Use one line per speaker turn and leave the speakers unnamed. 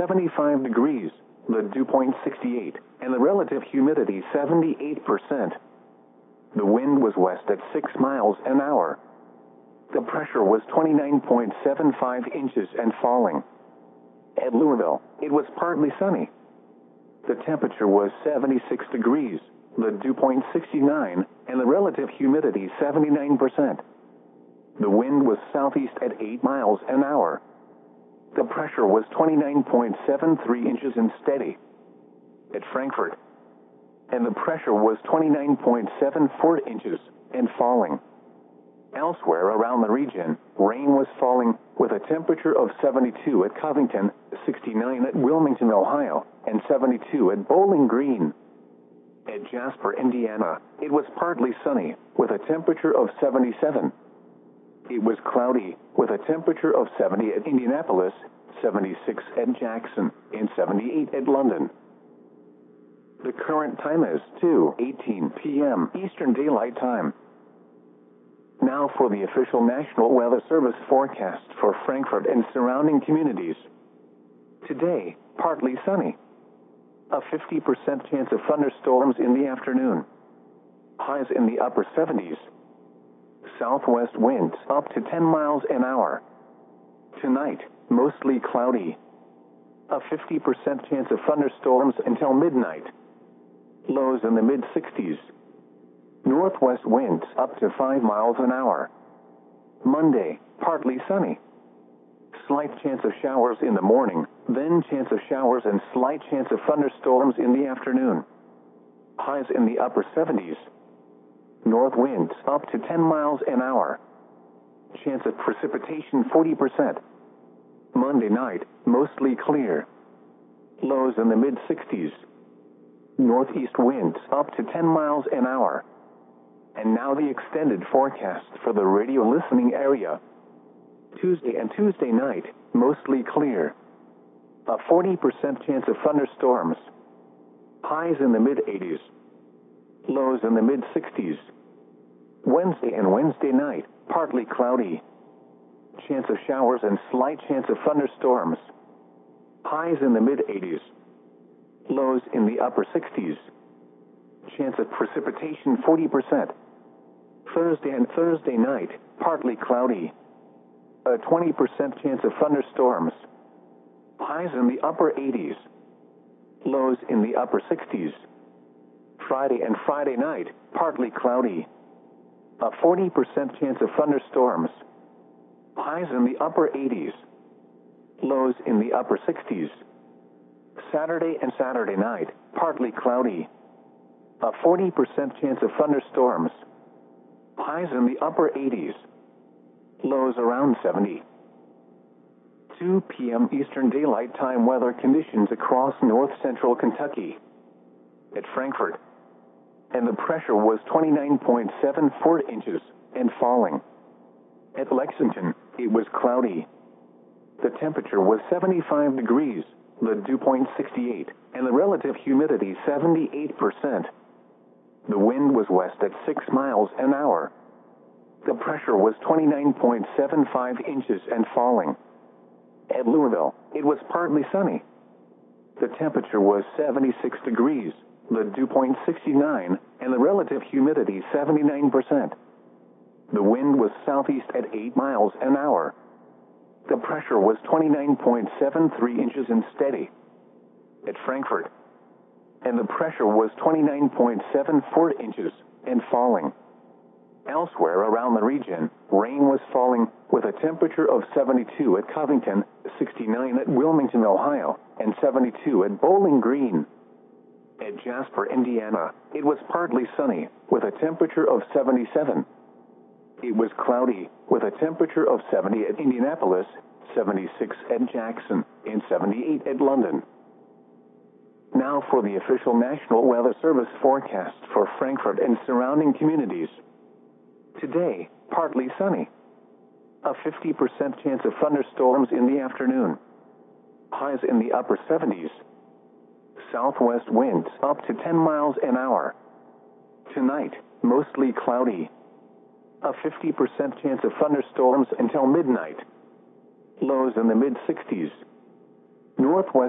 75 degrees, the dew point 68, and the relative humidity 78%. The wind was west at 6 miles an hour. The pressure was 29.75 inches and falling. At Louisville, it was partly sunny. The temperature was 76 degrees, the dew point 69, and the relative humidity 79%. The wind was southeast at 8 miles an hour. The pressure was 29.73 inches and steady. At Frankfurt, and the pressure was 29.74 inches and falling. Elsewhere around the region, rain was falling, with a temperature of 72 at Covington, 69 at Wilmington, Ohio, and 72 at Bowling Green. At Jasper, Indiana, it was partly sunny, with a temperature of 77. It was cloudy, with a temperature of 70 at Indianapolis, 76 at Jackson, and 78 at London. The current time is 2:18 p.m. Eastern Daylight Time. Now for the official National Weather Service forecast for Frankfurt and surrounding communities. Today, partly sunny. A 50% chance of thunderstorms in the afternoon. Highs in the upper 70s. Southwest winds up to 10 miles an hour. Tonight, mostly cloudy. A 50% chance of thunderstorms until midnight. Lows in the mid-60s. Northwest winds up to 5 miles an hour. Monday, partly sunny. Slight chance of showers in the morning, then chance of showers and slight chance of thunderstorms in the afternoon. Highs in the upper 70s. North winds up to 10 miles an hour. Chance of precipitation 40%. Monday night, mostly clear. Lows in the mid-60s. Northeast winds up to 10 miles an hour. And now the extended forecast for the radio listening area. Tuesday and Tuesday night, mostly clear. A 40% chance of thunderstorms. Highs in the mid-80s. Lows in the mid-60s. Wednesday and Wednesday night, partly cloudy. Chance of showers and slight chance of thunderstorms. Highs in the mid-80s. Lows in the upper 60s. Chance of precipitation 40%. Thursday and Thursday night, partly cloudy. A 20% chance of thunderstorms. Highs in the upper 80s. Lows in the upper 60s. Friday and Friday night, partly cloudy. A 40% chance of thunderstorms. Highs in the upper 80s. Lows in the upper 60s. Saturday and Saturday night, partly cloudy. A 40% chance of thunderstorms. Highs in the upper 80s. Lows around 70. 2 p.m. Eastern Daylight Time weather conditions across north central Kentucky. At Frankfurt, and the pressure was 29.74 inches and falling. At Lexington, it was cloudy. The temperature was 75 degrees, the dew point 68, and the relative humidity 78%. The wind was west at 6 miles an hour. The pressure was 29.75 inches and falling. At Louisville, it was partly sunny. The temperature was 76 degrees, the dew point 69, and the relative humidity 79%. The wind was southeast at 8 miles an hour. The pressure was 29.73 inches and steady. At Frankfurt, and the pressure was 29.74 inches and falling. Elsewhere around the region, rain was falling, with a temperature of 72 at Covington, 69 at Wilmington, Ohio, and 72 at Bowling Green. At Jasper, Indiana, it was partly sunny, with a temperature of 77. It was cloudy, with a temperature of 70 at Indianapolis, 76 at Jackson, and 78 at London. Now for the official National Weather Service forecast for Frankfurt and surrounding communities. Today, partly sunny. A 50% chance of thunderstorms in the afternoon. Highs in the upper 70s. Southwest winds up to 10 miles an hour. Tonight, mostly cloudy. A 50% chance of thunderstorms until midnight. Lows in the mid-60s. Northwest